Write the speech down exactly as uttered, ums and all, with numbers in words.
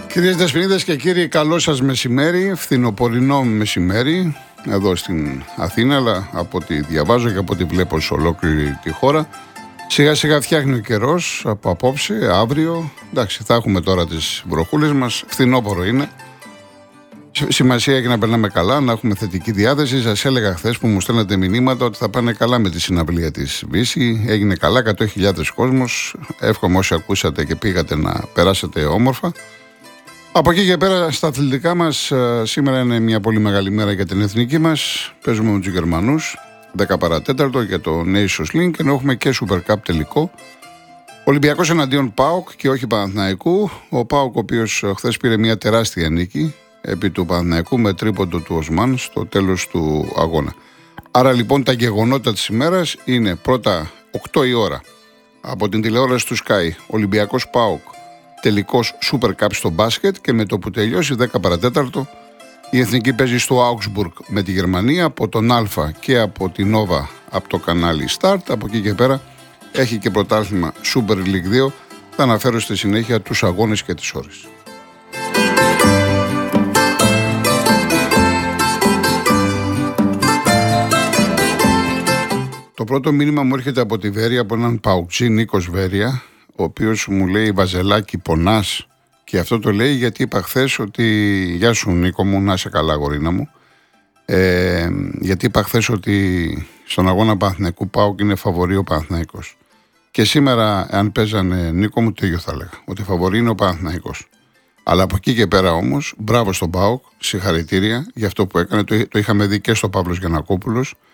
Κυρίες Δεσποινίδες και κύριοι, καλό σας μεσημέρι, φθινοπορεινό μεσημέρι εδώ στην Αθήνα, αλλά από ό,τι διαβάζω και από ό,τι βλέπω σε ολόκληρη τη χώρα, σιγά σιγά φτιάχνει ο καιρός από απόψε, αύριο. Εντάξει, θα έχουμε τώρα τις βροχούλες μας, φθινόπορο είναι. Σημασία έχει να περνάμε καλά, να έχουμε θετική διάθεση. Σας έλεγα χθες που μου στέλνατε μηνύματα ότι θα πάνε καλά με τη συναυλία της Βύση. Έγινε καλά, εκατό χιλιάδες κόσμος. Εύχομαι όσοι ακούσατε και πήγατε να περάσετε όμορφα. Από εκεί και πέρα στα αθλητικά μας, σήμερα είναι μια πολύ μεγάλη μέρα για την εθνική μας. Παίζουμε με τους Γερμανούς, δέκα παρά τέταρτο για το Nations League, ενώ έχουμε και Super Cup τελικό. Ολυμπιακός εναντίον ΠΑΟΚ και όχι Παναθηναϊκού. Ο ΠΑΟΚ, ο οποίος χθες πήρε μια τεράστια νίκη επί του Παναθηναϊκού με τρίποντο του Οσμάν στο τέλος του αγώνα. Άρα λοιπόν τα γεγονότα της ημέρας είναι πρώτα οκτώ η ώρα από την τηλεόραση του Sky, Ολυμπιακός ΠΑΟΚ, τελικός Super Cup στο μπάσκετ, και με το που τελειώσει δέκα παρά τέταρτο η Εθνική παίζει στο Augsburg με τη Γερμανία από τον Α και από την Nova από το κανάλι Start. Από εκεί και πέρα έχει και πρωτάθλημα Super League δύο. Θα αναφέρω στη συνέχεια τους αγώνες και τις ώρες. Το πρώτο μήνυμα μου έρχεται από τη Βέρεια, από έναν Παουκτζή, Νίκος Βέρεια, ο οποίος μου λέει «Βαζελάκι, πονάς?» Και αυτό το λέει γιατί είπα χθες ότι «Γεια σου Νίκο μου, να είσαι καλά γορίνα μου». Ε, γιατί είπα χθες ότι στον αγώνα Παναθηναϊκού ΠΑΟΚ είναι φαβορί ο Παναθηναϊκός. Και σήμερα, αν παίζανε Νίκο μου, το ίδιο θα έλεγα, ότι φαβορί είναι ο Παναθηναϊκός. Αλλά από εκεί και πέρα όμως, μπράβο στον ΠΑΟΚ, συγχαρητήρια για αυτό που έκανε. Το, το είχαμε δει και στο Παύλος Γιαννακόπουλος.